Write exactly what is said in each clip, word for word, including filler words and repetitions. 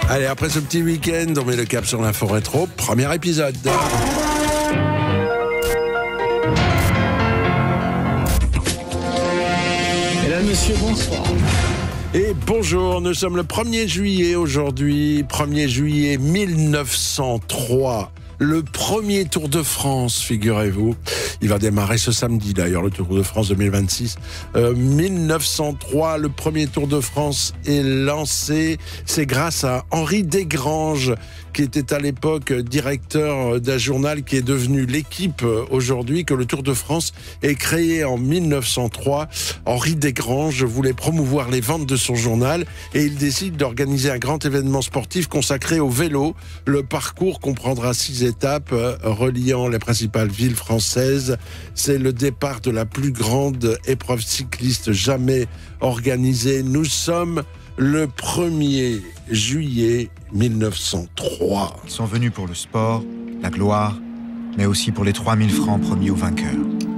Allez, après ce petit week-end, on met le cap sur l'info rétro. Premier épisode. Mesdames, Messieurs, bonsoir. Et bonjour, nous sommes le premier juillet aujourd'hui, premier juillet mille neuf cent trois. Le premier Tour de France, figurez-vous. Il va démarrer ce samedi, d'ailleurs, le Tour de France deux mille vingt-six. Euh, mille neuf cent trois, le premier Tour de France est lancé. C'est grâce à Henri Desgranges, qui était à l'époque directeur d'un journal qui est devenu l'Équipe aujourd'hui, que le Tour de France est créé en mille neuf cent trois. Henri Desgranges voulait promouvoir les ventes de son journal et il décide d'organiser un grand événement sportif consacré au vélo. Le parcours comprendra six étapes reliant les principales villes françaises. C'est le départ de la plus grande épreuve cycliste jamais organisée. Nous sommes le premier juillet mille neuf cent trois. Ils sont venus pour le sport, la gloire, mais aussi pour les trois mille francs promis aux vainqueurs.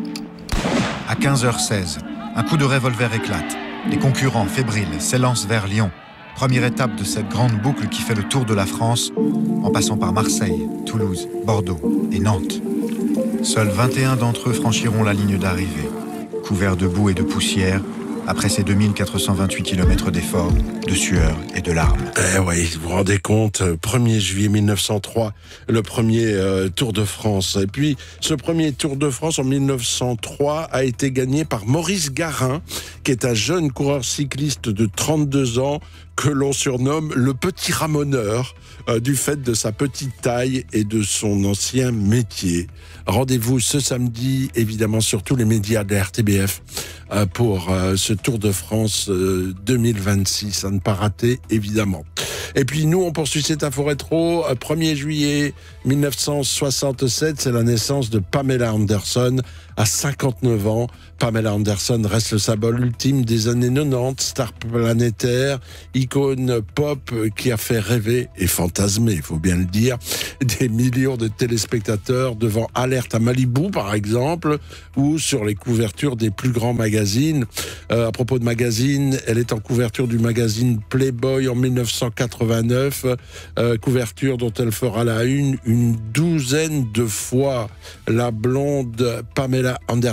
À quinze heures seize, un coup de revolver éclate. Les concurrents fébriles s'élancent vers Lyon. Première étape de cette grande boucle qui fait le tour de la France, en passant par Marseille, Toulouse, Bordeaux et Nantes. Seuls vingt et un d'entre eux franchiront la ligne d'arrivée, couverts de boue et de poussière, après ces deux mille quatre cent vingt-huit kilomètres d'efforts, de sueur et de larmes. Eh oui, vous vous rendez compte, premier juillet mille neuf cent trois, le premier euh, Tour de France. Et puis, ce premier Tour de France en mille neuf cent trois a été gagné par Maurice Garin, qui est un jeune coureur cycliste de trente-deux ans, que l'on surnomme le petit ramoneur, euh, du fait de sa petite taille et de son ancien métier. Rendez-vous ce samedi, évidemment, sur tous les médias de la R T B F euh, pour euh, ce Tour de France euh, deux mille vingt-six. À ne pas rater, évidemment. Et puis nous, on poursuit cette info rétro. Euh, premier juillet mille neuf cent soixante-sept, c'est la naissance de Pamela Anderson à cinquante-neuf ans. Pamela Anderson reste le symbole ultime des années quatre-vingt-dix, star planétaire, icône pop qui a fait rêver et fantasmer, il faut bien le dire, des millions de téléspectateurs devant Alerte à Malibu, par exemple, ou sur les couvertures des plus grands magazines. Euh, à propos de magazines, elle est en couverture du magazine Playboy en mille neuf cent quatre-vingt-neuf, euh, couverture dont elle fera la une une douzaine de fois. La blonde Pamela Anderson